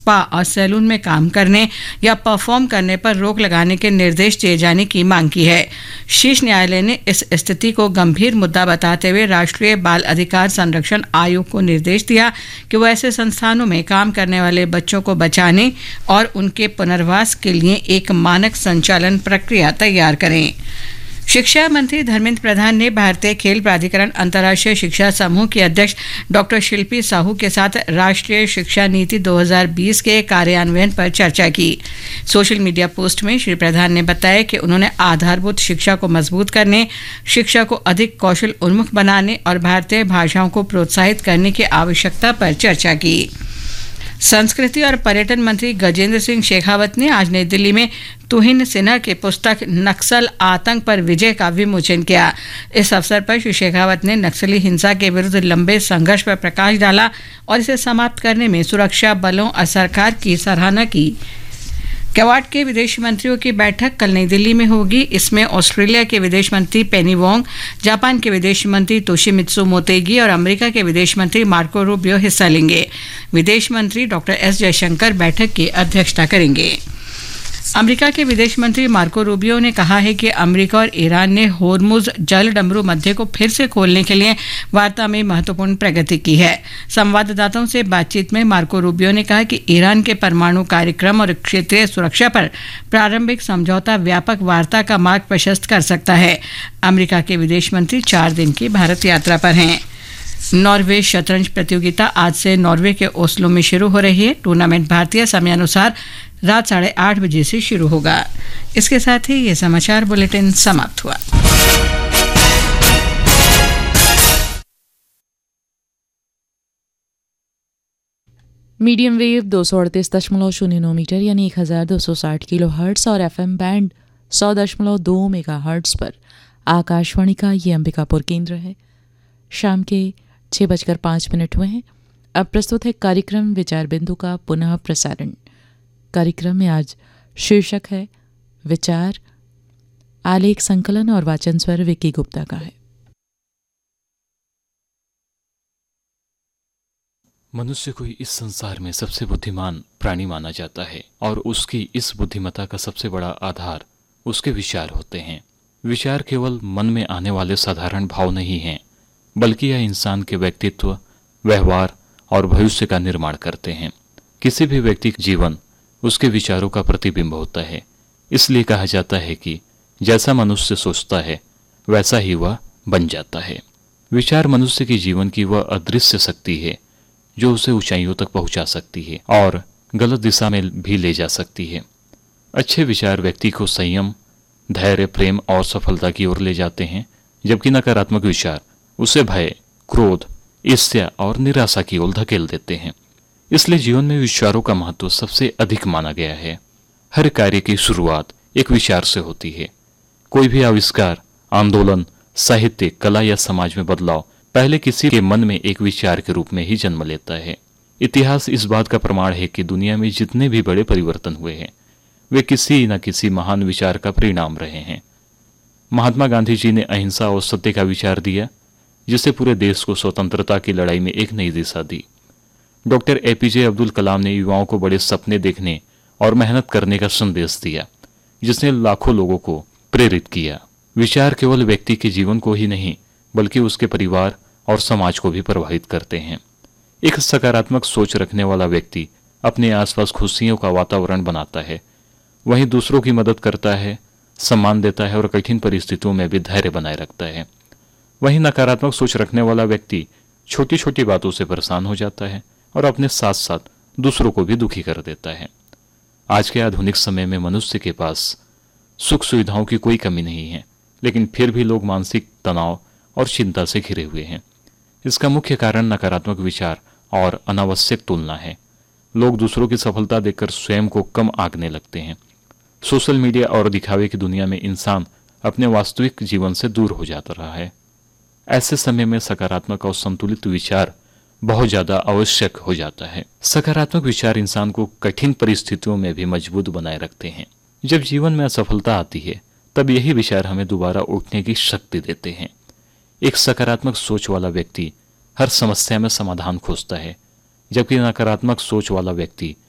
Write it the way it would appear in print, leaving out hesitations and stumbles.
Spa और salon में काम करने या परफॉर्म करने पर रोक लगाने के निर्देश दिए जाने की मांग की है। शीर्ष न्यायालय ने इस स्थिति को गंभीर मुद्दा बताते हुए राष्ट्रीय बाल अधिकार संरक्षण आयोग को निर्देश दिया कि वो ऐसे संस्थानों में काम करने वाले बच्चों को बचाने और उनके पुनर्वास के लिए एक मानक संचालन प्रक्रिया तैयार करें। शिक्षा मंत्री धर्मेंद्र प्रधान ने भारतीय खेल प्राधिकरण अंतर्राष्ट्रीय शिक्षा समूह की अध्यक्ष डॉक्टर शिल्पी साहू के साथ राष्ट्रीय शिक्षा नीति 2020 के कार्यान्वयन पर चर्चा की। सोशल मीडिया पोस्ट में श्री प्रधान ने बताया कि उन्होंने आधारभूत शिक्षा को मजबूत करने, शिक्षा को अधिक कौशल उन्मुख बनाने और भारतीय भाषाओं को प्रोत्साहित करने की आवश्यकता पर चर्चा की। संस्कृति और पर्यटन मंत्री गजेंद्र सिंह शेखावत ने आज नई दिल्ली में तुहिन सिन्हा की पुस्तक नक्सल आतंक पर विजय का विमोचन किया। इस अवसर पर श्री शेखावत ने नक्सली हिंसा के विरुद्ध लंबे संघर्ष पर प्रकाश डाला और इसे समाप्त करने में सुरक्षा बलों और सरकार की सराहना की। क्वाड के विदेश मंत्रियों की बैठक कल नई दिल्ली में होगी। इसमें ऑस्ट्रेलिया के विदेश मंत्री पेनी वोंग, जापान के विदेश मंत्री तोशिमित्सु मोतेगी और अमेरिका के विदेश मंत्री मार्को रूबियो हिस्सा लेंगे। विदेश मंत्री डॉक्टर एस जयशंकर बैठक की अध्यक्षता करेंगे। अमेरिका के विदेश मंत्री मार्को रूबियो ने कहा है कि अमेरिका और ईरान ने होर्मुज जल डमरू मध्य को फिर से खोलने के लिए वार्ता में महत्वपूर्ण प्रगति की है। संवाददाताओं से बातचीत में मार्को रूबियो ने कहा कि ईरान के परमाणु कार्यक्रम और क्षेत्रीय सुरक्षा पर प्रारंभिक समझौता व्यापक वार्ता का मार्ग प्रशस्त कर सकता है। अमेरिका के विदेश मंत्री 4 दिन की भारत यात्रा पर हैं। नॉर्वे शतरंज प्रतियोगिता आज से नॉर्वे के ओस्लो में शुरू हो रही है। टूर्नामेंट भारतीय समयानुसार रात 8:30 बजे से शुरू होगा। इसके साथ ही ये समाचार बुलेटिन समाप्त हुआ। मीडियम वेव 238.09 मीटर यानी 1260 किलो हर्ट्स और एफएम बैंड 100.2 मेगा हर्ट्स पर आकाशवाणी का ये अंबिकापुर केंद्र है। शाम के 6:05 हुए हैं। अब प्रस्तुत है कार्यक्रम विचार बिंदु का पुनः प्रसारण। कार्यक्रम में आज शीर्षक है विचार, आलेख संकलन और वाचन स्वर विकी गुप्ता का है। मनुष्य को इस संसार में सबसे बुद्धिमान प्राणी माना जाता है और उसकी इस बुद्धिमत्ता का सबसे बड़ा आधार उसके विचार होते हैं। विचार केवल मन में आने वाले साधारण भाव नहीं हैं, बल्कि यह इंसान के व्यक्तित्व, व्यवहार और भविष्य का निर्माण करते हैं। किसी भी व्यक्ति का जीवन उसके विचारों का प्रतिबिंब होता है। इसलिए कहा जाता है कि जैसा मनुष्य सोचता है वैसा ही वह बन जाता है। विचार मनुष्य के जीवन की वह अदृश्य शक्ति है जो उसे ऊंचाइयों तक पहुंचा सकती है और गलत दिशा में भी ले जा सकती है। अच्छे विचार व्यक्ति को संयम, धैर्य, प्रेम और सफलता की ओर ले जाते हैं, जबकि नकारात्मक विचार उसे भय, क्रोध, ईर्ष्या और निराशा की ओर धकेल देते हैं। इसलिए जीवन में विचारों का महत्व सबसे अधिक माना गया है। हर कार्य की शुरुआत एक विचार से होती है। कोई भी आविष्कार, आंदोलन, साहित्य, कला या समाज में बदलाव पहले किसी के मन में एक विचार के रूप में ही जन्म लेता है। इतिहास इस बात का प्रमाण है कि दुनिया में जितने भी बड़े परिवर्तन हुए हैं वे किसी न किसी महान विचार का परिणाम रहे हैं। महात्मा गांधी जी ने अहिंसा और सत्य का विचार दिया, जिससे पूरे देश को स्वतंत्रता की लड़ाई में एक नई दिशा दी। डॉक्टर एपीजे अब्दुल कलाम ने युवाओं को बड़े सपने देखने और मेहनत करने का संदेश दिया, जिसने लाखों लोगों को प्रेरित किया। विचार केवल व्यक्ति के जीवन को ही नहीं बल्कि उसके परिवार और समाज को भी प्रभावित करते हैं। एक सकारात्मक सोच रखने वाला व्यक्ति अपने आसपास खुशियों का वातावरण बनाता है, वहीं दूसरों की मदद करता है, सम्मान देता है और कठिन परिस्थितियों में भी धैर्य बनाए रखता है। वहीं नकारात्मक सोच रखने वाला व्यक्ति छोटी छोटी बातों से परेशान हो जाता है और अपने साथ साथ दूसरों को भी दुखी कर देता है। आज के आधुनिक समय में मनुष्य के पास सुख सुविधाओं की कोई कमी नहीं है, लेकिन फिर भी लोग मानसिक तनाव और चिंता से घिरे हुए हैं। इसका मुख्य कारण नकारात्मक विचार और अनावश्यक तुलना है। लोग दूसरों की सफलता देखकर स्वयं को कम आंकने लगते हैं। सोशल मीडिया और दिखावे की दुनिया में इंसान अपने वास्तविक जीवन से दूर हो जाता रहा है। ऐसे समय में सकारात्मक और संतुलित विचार बहुत ज्यादा आवश्यक हो जाता है। सकारात्मक विचार इंसान को कठिन परिस्थितियों में भी मजबूत बनाए रखते हैं। जब जीवन में असफलता आती है तब यही विचार हमें दोबारा उठने की शक्ति देते हैं। एक सकारात्मक सोच वाला व्यक्ति हर समस्या में समाधान खोजता है, जबकि नकारात्मक सोच वाला व्यक्ति